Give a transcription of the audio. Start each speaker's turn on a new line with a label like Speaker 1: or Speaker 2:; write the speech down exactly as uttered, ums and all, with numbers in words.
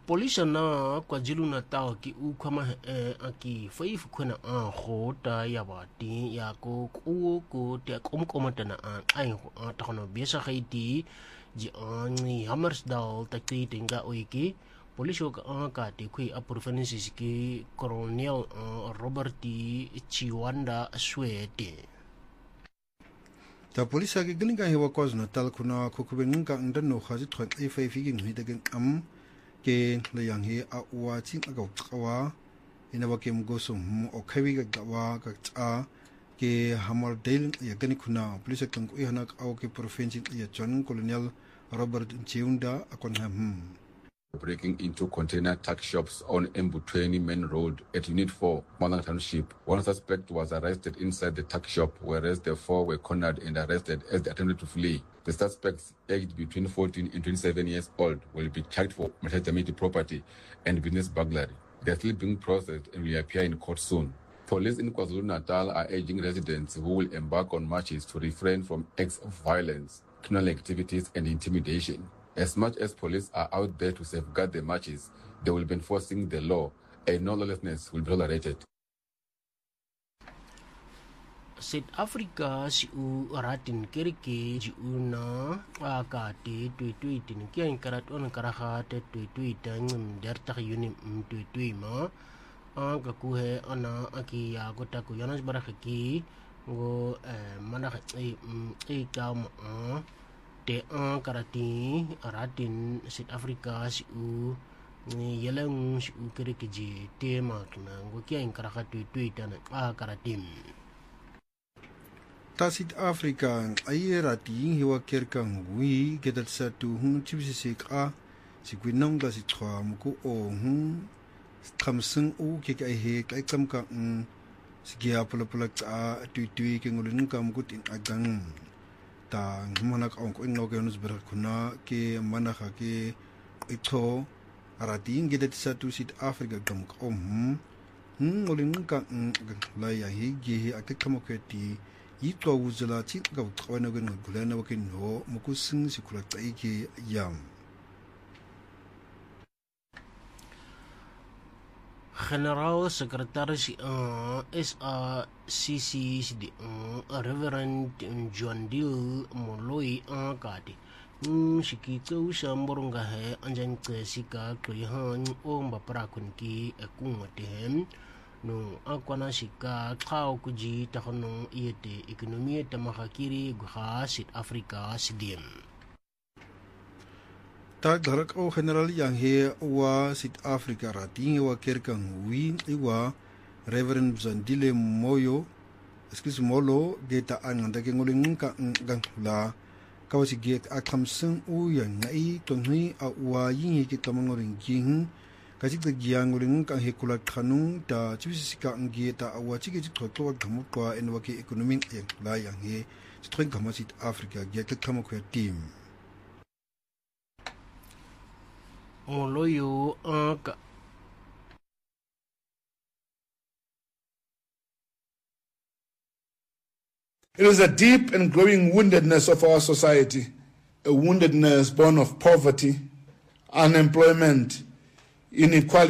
Speaker 1: Polisa na KwaZulu-Natal ki ukwama aki faifu kuna an khota ya bati ya ko ko ko te kom komata na an ai ta kono besa khaiti ji an Hammarsdal ta ti tinga oiki Polisi ka an ka te kui a provinces ki Colonel Robert Chiwanda Swete
Speaker 2: ta polisa ki glinga hewa KwaZulu-Natal kuna kukubenga ndano khazi thwan ai faifi ki nghi dagen am ke layang he a wa ching aga chawa ina ba ke mgoso mu o khawi ga gawa ga cha ke Hammerdale ya gani kuna police kan ko ihana ka o ke province ya John Colonel Robert Chiwanda akon ham
Speaker 3: breaking into container tuck shops on Mbutweni Main Road at Unit four, Malang Township. One suspect was arrested inside the tuck shop, whereas the four were cornered and arrested as they attempted to flee. The suspects, aged between fourteen and twenty-seven years old, will be charged for maltreatment property and business burglary. They are still being processed and will appear in court soon. Police in KwaZulu-Natal are urging residents who will embark on marches to refrain from acts of violence, criminal activities, and intimidation. As much as police are out there to safeguard the marches, they will be enforcing the law and no lawlessness will be tolerated.
Speaker 1: South Africa si u ratin kiriki ji una akati tui tui tin kian karat on karaha te tui tui tan derta yunim tui tui ma anga kuhe ana aki ya gota ku yanas barakaki go mana e e kam te an karati ratin South Africa si u ni yelang si u kiriki ji te makna go kian karaha tui tui tan a karatim
Speaker 2: ta South Africa ai rati hiwa kerka ngui kedat satu hun chibisi seka si kwinong da si chwa mko o hun khamsung u ke kai he kai kam ka si gia pula pula cha tui tui ke ngulun kam gut in agang ta manak ong ko no ke nus berakuna ke manakha ke itho rati kedat satu South Africa kam ko hum ngulun ka la ya hi ge akam ko ti yitwa wuzela chi ga twana ga ngulana wa kin no mukusing sikula taiki yam
Speaker 1: General Secretary uh, S R C C di uh, Reverend John Deal Moloi uh, kati mm shikito shamborunga he anjan kesika klihan o mbapara kunki ekungotem no akwana shika kao kuji takono iete ekonomi tamakakiri gha South Africa sidiem
Speaker 2: ta dharak o general yang he wa South Africa rating wa kerkang wi iwa Reverend Zandile Moyo excuse molo data ananda ke ngoling ka gang la kawasi ge akhamsung u yang ngai tonhui a wa yin ki tamangoring jing kasik da giang ngoling ka he kulak khanung ta chibisika ngi ta awa chigi chi thotwa gamu kwa enwa ke economic e la yang he string kama South Africa ge ka kama ko team
Speaker 1: Moloyo aka
Speaker 4: It is a deep and growing woundedness of our society, a woundedness born of poverty, unemployment, inequality.